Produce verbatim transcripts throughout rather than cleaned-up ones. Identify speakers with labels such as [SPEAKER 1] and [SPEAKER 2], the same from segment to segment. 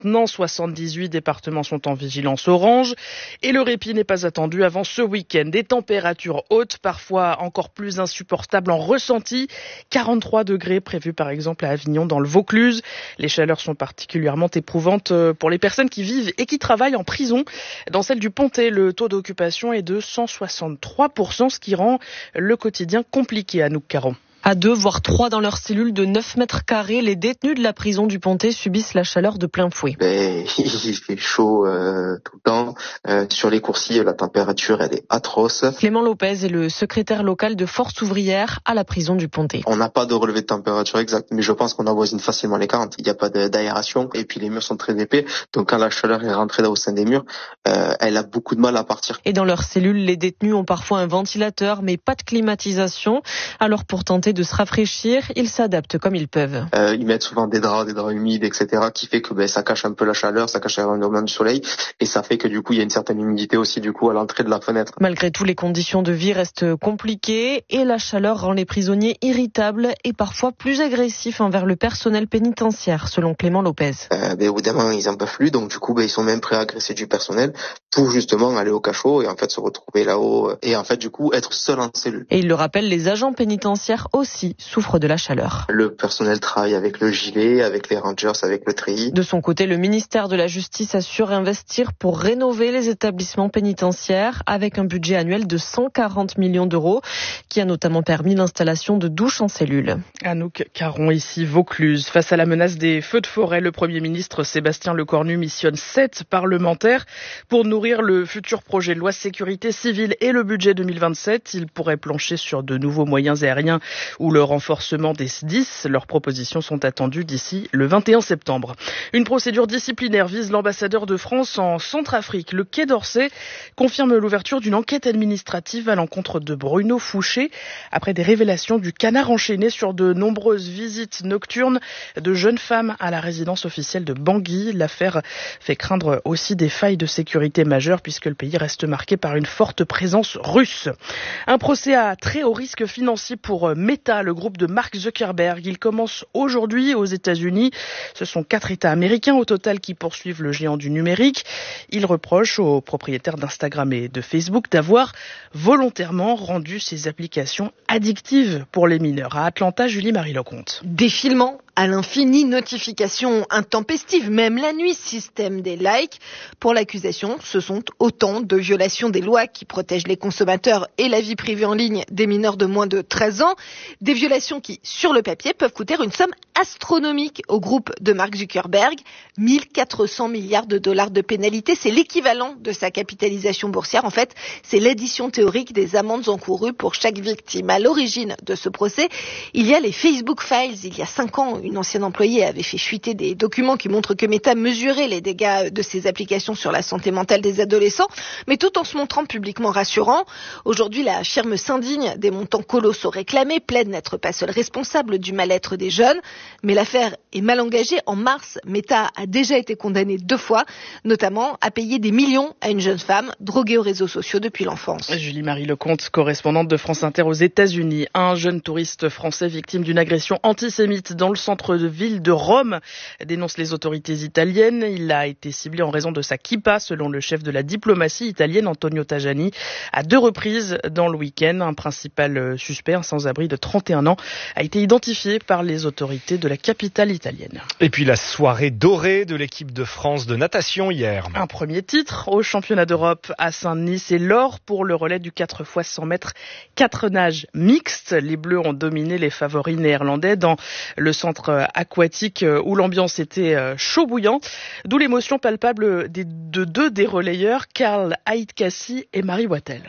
[SPEAKER 1] maintenant. soixante-dix-huit départements sont en vigilance orange et le répit n'est pas attendu avant ce week-end. Des températures hautes, parfois encore plus insupportables en ressenti. quarante-trois degrés prévus par exemple à Avignon dans le Vaucluse. Les chaleurs sont particulièrement éprouvantes pour les personnes qui vivent et qui travaillent en prison. Dans celle du Pontet, le taux d'occupation est de cent soixante-trois pour cent, ce qui rend le quotidien compliqué à Anouk Caron.
[SPEAKER 2] À deux, voire trois dans leur cellule de neuf mètres carrés, les détenus de la prison du Pontet subissent la chaleur de plein fouet.
[SPEAKER 3] Ben, il fait chaud euh, tout le temps. Euh, sur les coursives, la température, elle est atroce.
[SPEAKER 2] Clément Lopez est le secrétaire local de Force ouvrière à la prison du Pontet.
[SPEAKER 3] On n'a pas de relevé de température exact, mais je pense qu'on avoisine facilement les quarante. Il n'y a pas d'aération et puis les murs sont très épais. Donc quand la chaleur est rentrée au sein des murs, euh, elle a beaucoup de mal à partir.
[SPEAKER 2] Et dans leur cellule, les détenus ont parfois un ventilateur, mais pas de climatisation. Alors pour tenter de se rafraîchir, ils s'adaptent comme ils peuvent.
[SPEAKER 3] Euh, ils mettent souvent des draps, des draps humides, et cetera, qui fait que ben ça cache un peu la chaleur, ça cache l'environnement du soleil, et ça fait que du coup il y a une certaine humidité aussi du coup à l'entrée de la fenêtre.
[SPEAKER 2] Malgré tout, les conditions de vie restent compliquées et la chaleur rend les prisonniers irritables et parfois plus agressifs envers le personnel pénitentiaire, selon Clément Lopez.
[SPEAKER 3] Euh, ben évidemment ils en peuvent plus, donc du coup ben ils sont même prêts à agresser du personnel pour justement aller au cachot et en fait se retrouver là-haut et en fait du coup être seul en cellule.
[SPEAKER 2] Et il le rappelle, les agents pénitentiaires aussi souffrent de la chaleur.
[SPEAKER 3] Le personnel travaille avec le gilet, avec les rangers, avec le treillis.
[SPEAKER 2] De son côté, le ministère de la Justice assure investir pour rénover les établissements pénitentiaires avec un budget annuel de cent quarante millions d'euros qui a notamment permis l'installation de douches en cellule.
[SPEAKER 1] Anouk Caron, ici Vaucluse. Face à la menace des feux de forêt, le Premier ministre Sébastien Lecornu missionne sept parlementaires pour nourrir le futur projet de loi sécurité civile et le budget deux mille vingt-sept. Il pourrait plancher sur de nouveaux moyens aériens ou le renforcement des S D I S. Leurs propositions sont attendues d'ici le vingt et un septembre. Une procédure disciplinaire vise l'ambassadeur de France en Centrafrique. Le Quai d'Orsay confirme l'ouverture d'une enquête administrative à l'encontre de Bruno Fouché après des révélations du canard enchaîné sur de nombreuses visites nocturnes de jeunes femmes à la résidence officielle de Bangui. L'affaire fait craindre aussi des failles de sécurité majeures puisque le pays reste marqué par une forte présence russe. Un procès à très haut risque financier pour Meta, le groupe de Mark Zuckerberg. Il commence aujourd'hui aux États-Unis. Ce sont quatre États américains au total qui poursuivent le géant du numérique. Il reproche aux propriétaires d'Instagram et de Facebook d'avoir volontairement rendu ces applications addictives pour les mineurs. À Atlanta, Julie-Marie Lecomte.
[SPEAKER 4] Défilement à l'infini, notifications intempestives, même la nuit, système des likes. Pour l'accusation, ce sont autant de violations des lois qui protègent les consommateurs et la vie privée en ligne des mineurs de moins de treize ans. Des violations qui, sur le papier, peuvent coûter une somme astronomique au groupe de Mark Zuckerberg. mille quatre cents milliards de dollars de pénalité, c'est l'équivalent de sa capitalisation boursière. En fait, c'est l'addition théorique des amendes encourues pour chaque victime. À l'origine de ce procès, il y a les Facebook Files. Il y a cinq ans, une ancienne employée avait fait fuiter des documents qui montrent que Meta mesurait les dégâts de ses applications sur la santé mentale des adolescents, mais tout en se montrant publiquement rassurant. Aujourd'hui, la firme s'indigne des montants colossaux réclamés, plaide n'être pas seule responsable du mal-être des jeunes, mais l'affaire est mal engagée. En mars, Meta a déjà été condamnée deux fois, notamment à payer des millions à une jeune femme droguée aux réseaux sociaux depuis l'enfance.
[SPEAKER 1] Julie-Marie Lecomte, correspondante de France Inter aux États-Unis. Un jeune touriste français victime d'une agression antisémite dans le centre-ville de Rome dénonce les autorités italiennes. Il a été ciblé en raison de sa kippa, selon le chef de la diplomatie italienne, Antonio Tajani, à deux reprises dans le week-end. Un principal suspect, un sans-abri de trente et un ans, a été identifié par les autorités de la capitale italienne.
[SPEAKER 5] Et puis la soirée dorée de l'équipe de France de natation hier.
[SPEAKER 1] Un premier titre au championnat d'Europe à Saint-Denis, c'est l'or pour le relais du quatre fois cent mètres quatre nages mixtes. Les Bleus ont dominé les favoris néerlandais dans le centre aquatique où l'ambiance était chaud bouillant, d'où l'émotion palpable des, de deux des relayeurs, Karl Aitkassi et Marie Wattel.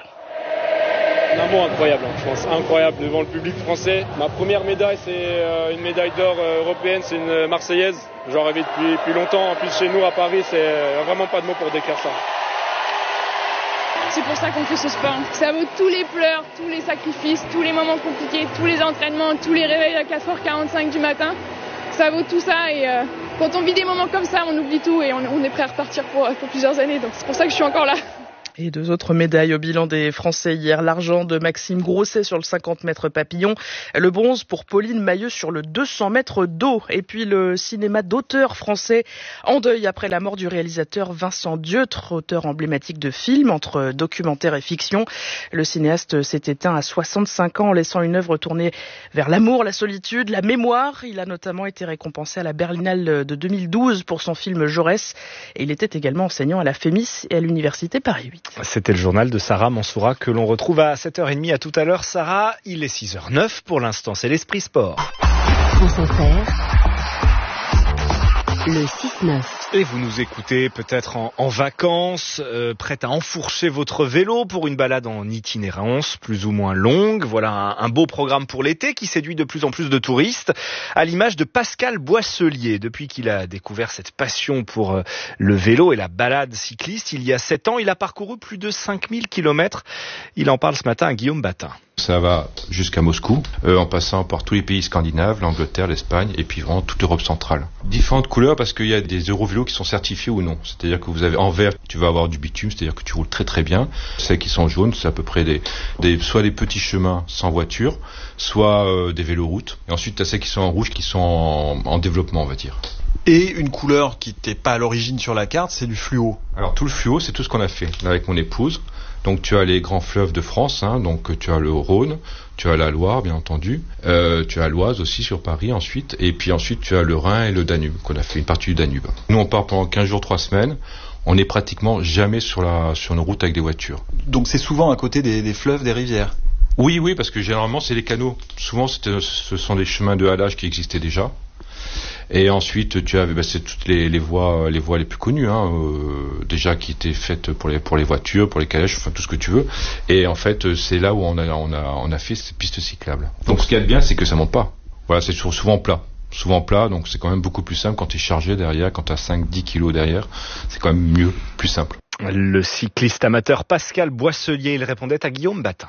[SPEAKER 6] Un mot incroyable, je pense, incroyable devant le public français. Ma première médaille, c'est une médaille d'or européenne, c'est une Marseillaise. J'en rêvais depuis, depuis longtemps. En plus, chez nous, à Paris, c'est vraiment pas de mots pour décrire ça.
[SPEAKER 7] C'est pour ça qu'on fait ce sport. Ça vaut tous les pleurs, tous les sacrifices, tous les moments compliqués, tous les entraînements, tous les réveils à quatre heures quarante-cinq du matin. Ça vaut tout ça et euh, quand on vit des moments comme ça, on oublie tout et on, on est prêt à repartir pour, pour plusieurs années. Donc c'est pour ça que je suis encore là.
[SPEAKER 1] Et deux autres médailles au bilan des Français hier. L'argent de Maxime Grousset sur le cinquante mètres papillon. Le bronze pour Pauline Mailleux sur le deux cents mètres d'eau. Et puis le cinéma d'auteur français en deuil après la mort du réalisateur Vincent Dieutre, auteur emblématique de films entre documentaire et fiction. Le cinéaste s'est éteint à soixante-cinq ans en laissant une œuvre tournée vers l'amour, la solitude, la mémoire. Il a notamment été récompensé à la Berlinale de deux mille douze pour son film Jaurès. Et il était également enseignant à la Fémis et à l'université Paris huit.
[SPEAKER 5] C'était le journal de Sarah Mansoura que l'on retrouve à sept heures trente. À tout à l'heure, Sarah. Il est six heures neuf pour l'instant. C'est l'Esprit Sport.
[SPEAKER 8] France Inter, le six neuf.
[SPEAKER 5] Et vous nous écoutez peut-être en, en vacances, euh, prête à enfourcher votre vélo pour une balade en itinérance plus ou moins longue. Voilà un, un beau programme pour l'été qui séduit de plus en plus de touristes, à l'image de Pascal Boisselier. Depuis qu'il a découvert cette passion pour euh, le vélo et la balade cycliste, il y a sept ans, il a parcouru plus de cinq mille kilomètres. Il en parle ce matin à Guillaume Batin.
[SPEAKER 9] Ça va jusqu'à Moscou, euh, en passant par tous les pays scandinaves, l'Angleterre, l'Espagne, et puis vraiment toute l'Europe centrale. Différentes couleurs parce qu'il y a des Eurovélos qui sont certifiés ou non. C'est-à-dire que vous avez en vert, tu vas avoir du bitume, c'est-à-dire que tu roules très très bien. Celles qui sont jaunes, c'est à peu près des, des soit des petits chemins sans voiture, soit euh, des véloroutes. Et ensuite, tu as celles qui sont en rouge, qui sont en, en développement, on va dire.
[SPEAKER 10] Et une couleur qui n'était pas à l'origine sur la carte, c'est du fluo.
[SPEAKER 9] Alors tout le fluo, c'est tout ce qu'on a fait là, avec mon épouse. Donc tu as les grands fleuves de France, hein, donc tu as le Rhône, tu as la Loire bien entendu, euh, tu as l'Oise aussi sur Paris ensuite, et puis ensuite tu as le Rhin et le Danube, qu'on a fait une partie du Danube. Nous on part pendant quinze jours, trois semaines, on n'est pratiquement jamais sur, la, sur nos routes avec des voitures.
[SPEAKER 10] Donc c'est souvent à côté des, des fleuves, des rivières?
[SPEAKER 9] Oui, oui, parce que généralement c'est les canaux. Souvent ce sont des chemins de halage qui existaient déjà. Et ensuite, tu as, bah, c'est toutes les, les voies, les voies les plus connues, hein, euh, déjà qui étaient faites pour les pour les voitures, pour les calèches, enfin tout ce que tu veux. Et en fait, c'est là où on a on a on a fait ces pistes cyclables. Donc, ce qu'il y a de bien, c'est que ça monte pas. Voilà, c'est souvent plat, souvent plat. Donc, c'est quand même beaucoup plus simple quand tu es chargé derrière, quand tu as cinq dix kilos derrière. C'est quand même mieux, plus simple.
[SPEAKER 5] Le cycliste amateur Pascal Boisselier, il répondait à Guillaume Batin.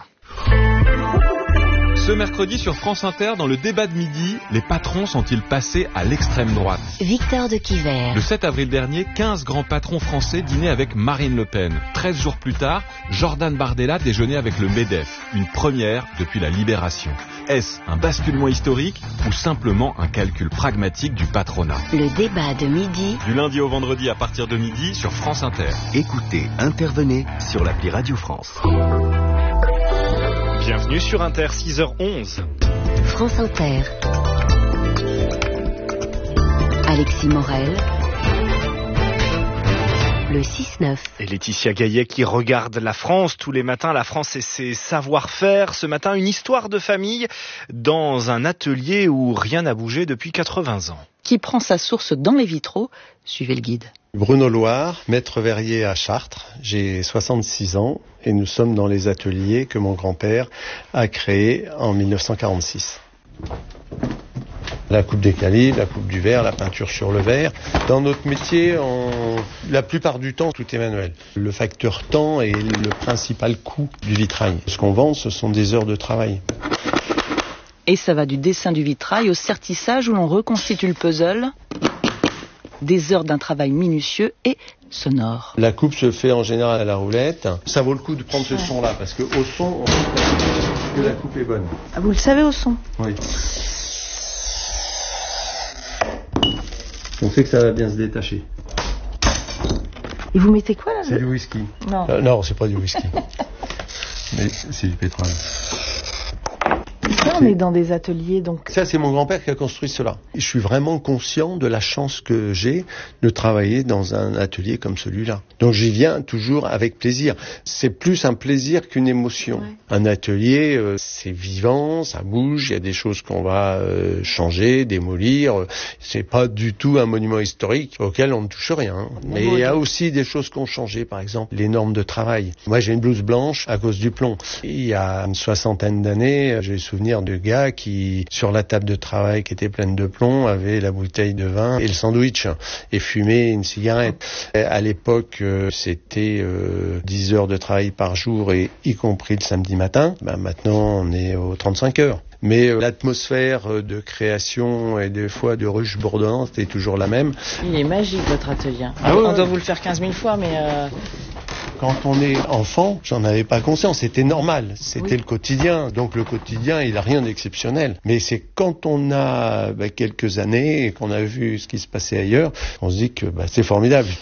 [SPEAKER 11] Ce mercredi sur France Inter, dans le débat de midi, les patrons sont-ils passés à l'extrême droite?
[SPEAKER 8] Victor de Quiver.
[SPEAKER 11] Le sept avril dernier, quinze grands patrons français dînaient avec Marine Le Pen. treize jours plus tard, Jordan Bardella déjeunait avec le MEDEF, une première depuis la Libération. Est-ce un basculement historique ou simplement un calcul pragmatique du patronat?
[SPEAKER 8] Le débat de midi.
[SPEAKER 11] Du lundi au vendredi à partir de midi sur France Inter.
[SPEAKER 12] Écoutez, intervenez sur l'appli Radio France.
[SPEAKER 5] Bienvenue sur Inter, six heures onze.
[SPEAKER 8] France Inter. Alexis Morel. Le six neuf.
[SPEAKER 5] Et Laetitia Gaillet qui regarde la France tous les matins, la France et ses savoir-faire. Ce matin, une histoire de famille dans un atelier où rien n'a bougé depuis quatre-vingts ans.
[SPEAKER 13] Qui prend sa source dans les vitraux. Suivez le guide.
[SPEAKER 14] Bruno Loire, maître verrier à Chartres. J'ai soixante-six ans et nous sommes dans les ateliers que mon grand-père a créés en mille neuf cent quarante-six. La coupe des calives, la coupe du verre, la peinture sur le verre. Dans notre métier, on... la plupart du temps, tout est manuel. Le facteur temps est le principal coût du vitrail. Ce qu'on vend, ce sont des heures de travail.
[SPEAKER 13] Et ça va du dessin du vitrail au sertissage où l'on reconstitue le puzzle. Des heures d'un travail minutieux et sonore.
[SPEAKER 14] La coupe se fait en général à la roulette. Ça vaut le coup de prendre ce son-là, parce qu'au son, on sait que la coupe est bonne.
[SPEAKER 13] Ah, vous le savez au son?
[SPEAKER 14] Oui. On sait que ça va bien se détacher.
[SPEAKER 13] Et vous mettez quoi là?
[SPEAKER 14] C'est du whisky.
[SPEAKER 13] Non.
[SPEAKER 14] Euh, non, c'est pas du whisky. Mais c'est du pétrole.
[SPEAKER 13] Ça, on est dans des ateliers, donc...
[SPEAKER 14] Ça, c'est mon grand-père qui a construit cela. Je suis vraiment conscient de la chance que j'ai de travailler dans un atelier comme celui-là. Donc, j'y viens toujours avec plaisir. C'est plus un plaisir qu'une émotion. Ouais. Un atelier, euh, c'est vivant, ça bouge, il y a des choses qu'on va euh, changer, démolir. C'est pas du tout un monument historique auquel on ne touche rien. Mais il y a aussi des choses qui ont changé, par exemple, les normes de travail. Moi, j'ai une blouse blanche à cause du plomb. Il y a une soixantaine d'années, j'ai le souvenir de gars qui, sur la table de travail qui était pleine de plomb, avait la bouteille de vin et le sandwich et fumait une cigarette. À l'époque, euh, c'était euh, dix heures de travail par jour et y compris le samedi matin. Ben, maintenant, on est aux trente-cinq heures. Mais euh, l'atmosphère de création et des fois de ruche bourdonnante est toujours la même.
[SPEAKER 13] Il est magique votre atelier.
[SPEAKER 14] Ah ouais,
[SPEAKER 13] on
[SPEAKER 14] ouais.
[SPEAKER 13] doit vous le faire quinze mille fois, mais... Euh...
[SPEAKER 14] Quand on est enfant, j'en avais pas conscience, c'était normal, c'était oui. le quotidien. Donc le quotidien, il a rien d'exceptionnel. Mais c'est quand on a bah, quelques années et qu'on a vu ce qui se passait ailleurs, on se dit que bah, c'est formidable.